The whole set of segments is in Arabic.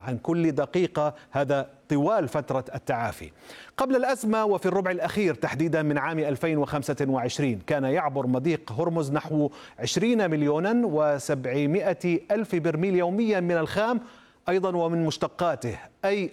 عن كل دقيقة، هذا طوال فترة التعافي. قبل الأزمة وفي الربع الأخير تحديدا من عام 2025 كان يعبر مضيق هرمز نحو 20 مليونا و700 ألف برميل يوميا من الخام أيضا ومن مشتقاته، أي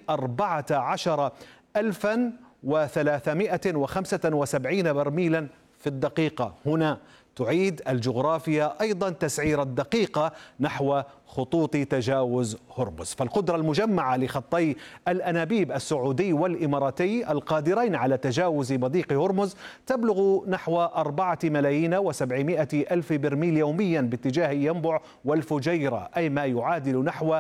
14,375 برميلا في الدقيقة. هنا تعيد الجغرافيا أيضا تسعير الدقيقة نحو خطوط تجاوز هرمز. فالقدرة المجمعة لخطي الأنابيب السعودي والإماراتي القادرين على تجاوز مضيق هرمز تبلغ نحو 4,700,000 برميل يوميا باتجاه ينبع والفجيرة، أي ما يعادل نحو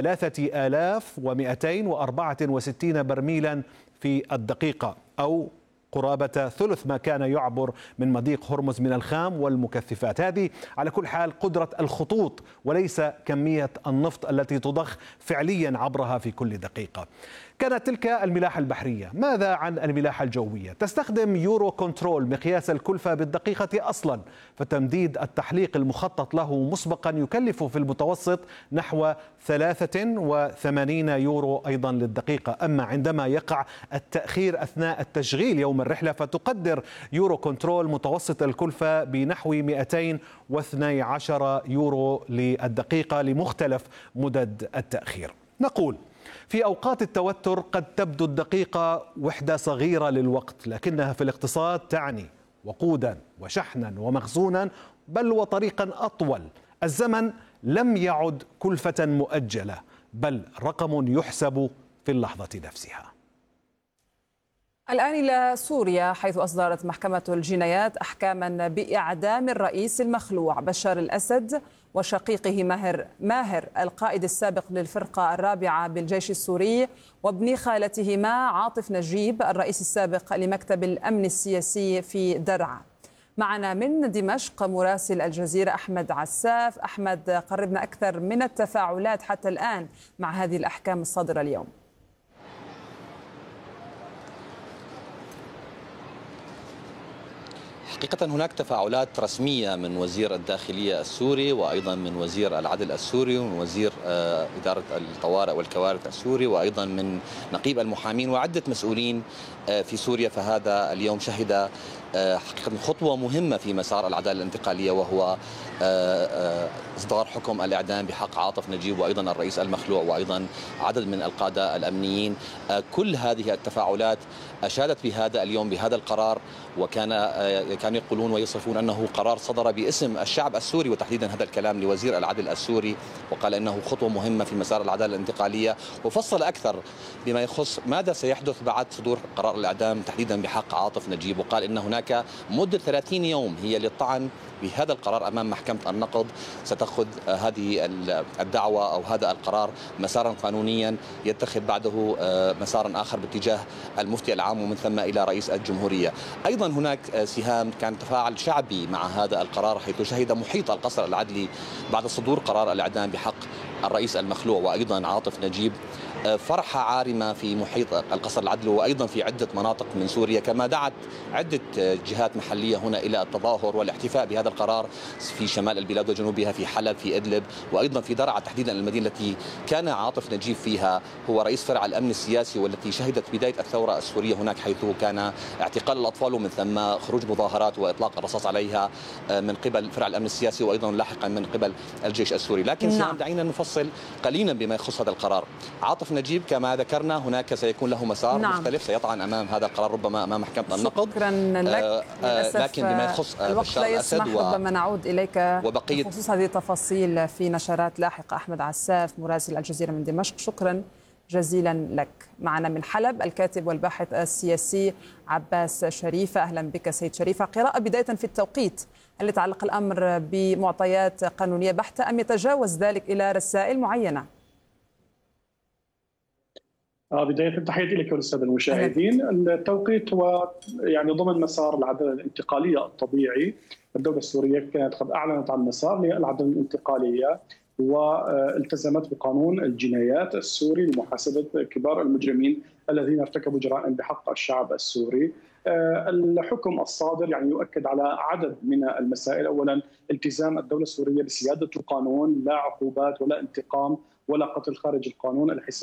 3,264 برميلا في الدقيقة، أو قرابة ثلث ما كان يعبر من مضيق هرمز من الخام والمكثفات. هذه على كل حال قدرة الخطوط وليس كمية النفط التي تضخ فعليا عبرها في كل دقيقة. كانت تلك الملاحة البحرية. ماذا عن الملاحة الجوية؟ تستخدم يورو كنترول مقياس الكلفة بالدقيقة أصلا، فتمديد التحليق المخطط له مسبقا يكلف في المتوسط نحو 83 يورو أيضا للدقيقة. أما عندما يقع التأخير أثناء التشغيل يوم الرحلة فتقدر يورو كنترول متوسط الكلفة بنحو 212 يورو للدقيقة لمختلف مدد التأخير. نقول في أوقات التوتر قد تبدو الدقيقة وحدة صغيرة للوقت، لكنها في الاقتصاد تعني وقودا وشحنا ومخزونا، بل وطريقا أطول. الزمن لم يعد كلفة مؤجلة، بل رقم يحسب في اللحظة نفسها. الآن إلى سوريا، حيث أصدرت محكمة الجنايات أحكاما بإعدام الرئيس المخلوع بشار الأسد وشقيقه ماهر القائد السابق للفرقة الرابعة بالجيش السوري، وابن خالتهما عاطف نجيب الرئيس السابق لمكتب الأمن السياسي في درعا. معنا من دمشق مراسل الجزيرة أحمد عساف. أحمد، قربنا أكثر من التفاعلات حتى الآن مع هذه الأحكام الصادرة اليوم. حقيقة هناك تفاعلات رسمية من وزير الداخلية السوري، وأيضا من وزير العدل السوري، ومن وزير إدارة الطوارئ والكوارث السوري، وأيضا من نقيب المحامين وعدة مسؤولين في سوريا. فهذا اليوم شهد حقيقة خطوة مهمة في مسار العدالة الانتقالية، وهو إصدار حكم الإعدام بحق عاطف نجيب وأيضا الرئيس المخلوع وأيضا عدد من القادة الأمنيين. كل هذه التفاعلات أشادت بهذا اليوم بهذا القرار، كانوا يقولون ويصفون أنه قرار صدر باسم الشعب السوري، وتحديدا هذا الكلام لوزير العدل السوري، وقال أنه خطوة مهمة في مسار العدالة الانتقالية، وفصل أكثر بما يخص ماذا سيحدث بعد صدور قرار الإعدام تحديدا بحق عاطف نجيب. وقال أن هناك مدة 30 يوم هي للطعن بهذا القرار أمام محكمة النقض. ستأخذ هذه الدعوة أو هذا القرار مسارا قانونيا، يتخذ بعده مسارا آخر باتجاه المفتي العام ومن ثم إلى رئيس الجمهورية. أيضا هناك سهام، كان تفاعل شعبي مع هذا القرار، حيث شهد محيط القصر العدلي بعد صدور قرار الإعدام بحق الرئيس المخلوع وأيضا عاطف نجيب فرحة عارمة في محيط القصر العدلي وأيضا في عدة مناطق من سوريا، كما دعت عدة جهات محلية هنا إلى التظاهر والاحتفاء بهذا القرار في شمال البلاد وجنوبها، في حلب، في إدلب، وأيضا في درعا تحديدا المدينة التي كان عاطف نجيب فيها هو رئيس فرع الأمن السياسي، والتي شهدت بداية الثورة السورية هناك، حيث كان اعتقال الأطفال ومن ثم خروج مظاهرات وإطلاق الرصاص عليها من قبل فرع الأمن السياسي وأيضا لاحقا من قبل الجيش السوري. لكن دعينا نفصل قليلا بما يخص هذا القرار. عاطف نجيب كما ذكرنا هناك سيكون له مسار مختلف، سيطعن أمام هذا القرار ربما أمام محكمة النقض. شكرا لك. لكن بما يخص الوقت لا يسمح، ربما نعود إليك بخصوص هذه التفاصيل في نشرات لاحقة. أحمد عساف مراسل الجزيرة من دمشق، شكرا جزيلا لك. معنا من حلب الكاتب والباحث السياسي عباس شريفة. أهلا بك سيد شريفة. قراءة بداية في التوقيت، هل يتعلق الأمر بمعطيات قانونية بحتة أم يتجاوز ذلك إلى رسائل معينة؟ بداية تحياتي لك وللسادة المشاهدين. التوقيت هو يعني ضمن مسار العدالة الانتقالية الطبيعي. الدولة السورية كانت قد أعلنت عن مسار للعدالة الانتقالية والتزمت بقانون الجنايات السوري لمحاسبة كبار المجرمين الذين ارتكبوا جرائم بحق الشعب السوري. الحكم الصادر يعني يؤكد على عدد من المسائل. أولا، التزام الدولة السورية بسيادة القانون، لا عقوبات ولا انتقام ولا قتل خارج القانون.